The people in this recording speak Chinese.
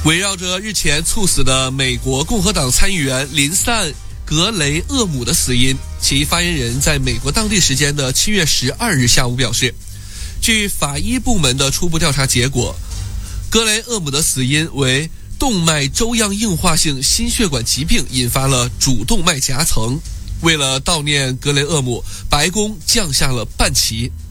围绕着日前猝死的美国共和党参议员林赛·格雷厄姆的死因，其发言人在美国当地时间的7月12日下午表示，据法医部门的初步调查结果，格雷厄姆的死因为动脉粥样硬化性心血管疾病引发了主动脉夹层。为了悼念格雷厄姆，白宫降下了半旗。